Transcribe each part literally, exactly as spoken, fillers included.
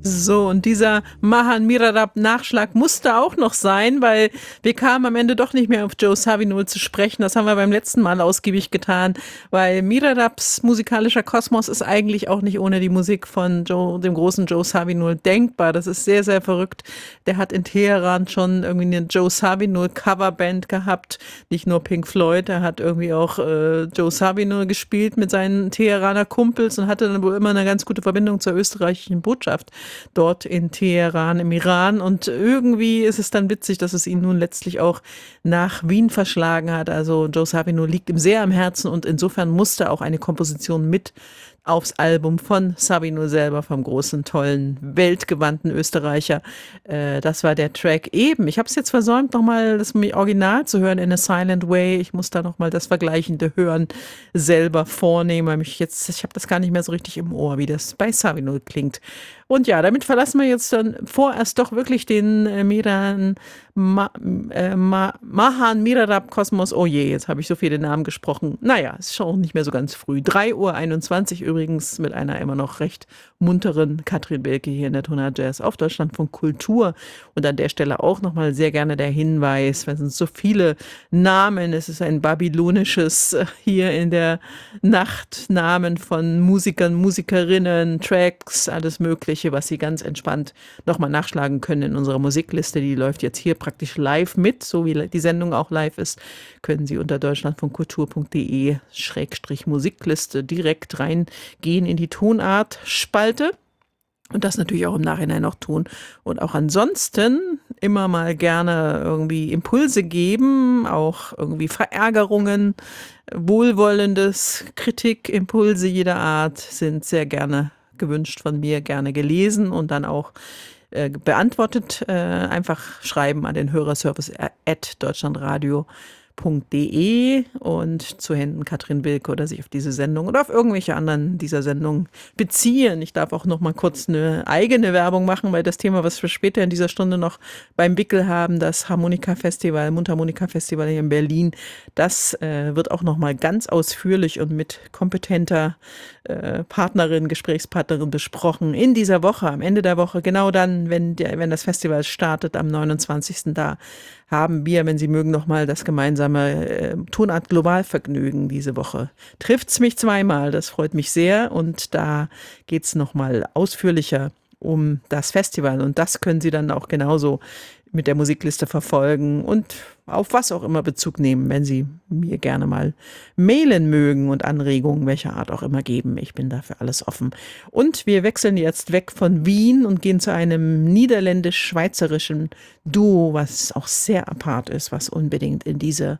So, und dieser Mahan Mirarab-Nachschlag musste auch noch sein, weil wir kamen am Ende doch nicht mehr auf Joe Zawinul zu sprechen. Das haben wir beim letzten Mal ausgiebig getan, weil Mirarabs musikalischer Kosmos ist eigentlich auch nicht ohne die Musik von Joe, dem großen Joe Zawinul denkbar. Das ist sehr, sehr verrückt. Der hat in Teheran schon irgendwie eine Joe Zawinul Coverband gehabt, nicht nur Pink Floyd, er hat irgendwie auch äh, Joe Zawinul gespielt mit seinen Teheraner Kumpels und hatte dann wohl immer eine ganz gute Verbindung zur österreichischen Botschaft dort in Teheran im Iran, und irgendwie ist es dann witzig, dass es ihn nun letztlich auch nach Wien verschlagen hat. Also Joe Zawinul liegt ihm sehr am Herzen, und insofern musste auch eine Komposition mit aufs Album von Zawinul selber, vom großen, tollen, weltgewandten Österreicher. Äh, das war der Track eben. Ich habe es jetzt versäumt, nochmal das Original zu hören in a Silent Way. Ich muss da nochmal das vergleichende Hören selber vornehmen, weil mich jetzt, ich habe das gar nicht mehr so richtig im Ohr, wie das bei Zawinul klingt. Und ja, damit verlassen wir jetzt dann vorerst doch wirklich den äh, Miran, Ma, äh, Ma, Mahan Mirarab Kosmos. Oh je, jetzt habe ich so viele Namen gesprochen. Naja, es ist schon nicht mehr so ganz früh. drei Uhr einundzwanzig übrigens mit einer immer noch recht munteren Katrin Wilke hier in der Tonart Jazz auf Deutschlandfunk Kultur. Und an der Stelle auch nochmal sehr gerne der Hinweis, wenn es so viele Namen, es ist ein babylonisches äh, hier in der Nacht, Namen von Musikern, Musikerinnen, Tracks, alles Mögliche, was Sie ganz entspannt nochmal nachschlagen können in unserer Musikliste. Die läuft jetzt hier praktisch live mit, so wie die Sendung auch live ist, können Sie unter deutschlandfunkkultur punkt de Schrägstrich Musikliste direkt reingehen in die Tonart-Spalte. Und das natürlich auch im Nachhinein noch tun. Und auch ansonsten immer mal gerne irgendwie Impulse geben, auch irgendwie Verärgerungen, wohlwollendes, Kritik, Impulse jeder Art sind sehr gerne gewünscht von mir, gerne gelesen und dann auch äh, beantwortet. Äh, einfach schreiben an den Hörerservice at deutschlandradio punkt de und zu Händen Katrin Wilke oder sich auf diese Sendung oder auf irgendwelche anderen dieser Sendungen beziehen. Ich darf auch noch mal kurz eine eigene Werbung machen, weil das Thema, was wir später in dieser Stunde noch beim Wickel haben, das Harmonika-Festival, Mundharmonika-Festival hier in Berlin, das äh, wird auch noch mal ganz ausführlich und mit kompetenter äh, Partnerin, Gesprächspartnerin besprochen in dieser Woche, am Ende der Woche, genau dann, wenn, der, wenn das Festival startet, am neunundzwanzigsten Da haben wir, wenn Sie mögen, noch mal das gemeinsame äh, Tonart Globalvergnügen diese Woche. Trifft's mich zweimal, das freut mich sehr, und da geht's noch mal ausführlicher um das Festival, und das können Sie dann auch genauso mit der Musikliste verfolgen und auf was auch immer Bezug nehmen, wenn Sie mir gerne mal mailen mögen und Anregungen welcher Art auch immer geben. Ich bin dafür alles offen. Und wir wechseln jetzt weg von Wien und gehen zu einem niederländisch-schweizerischen Duo, was auch sehr apart ist, was unbedingt in diese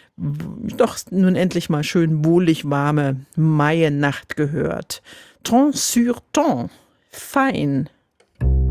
doch nun endlich mal schön wohlig warme Maiennacht gehört. Temps sur temps. Fein.